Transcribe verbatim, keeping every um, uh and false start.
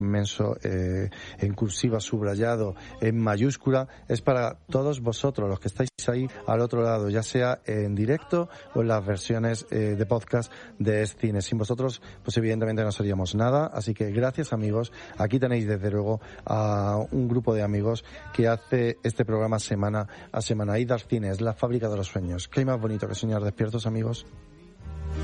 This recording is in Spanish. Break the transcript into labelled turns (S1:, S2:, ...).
S1: inmenso, eh, en cursiva, subrayado, en mayúscula, es para todos vosotros, los que estáis ahí al otro lado, ya sea en directo o en las versiones eh, de podcast de Es Cine. Sin vosotros, pues evidentemente no seríamos nada, así que gracias, amigos. Aquí tenéis desde luego a un grupo de amigos que hace este programa semana a semana. Id al cine, es la fábrica de los sueños. ¿Qué hay más bonito que soñar despiertos, amigos?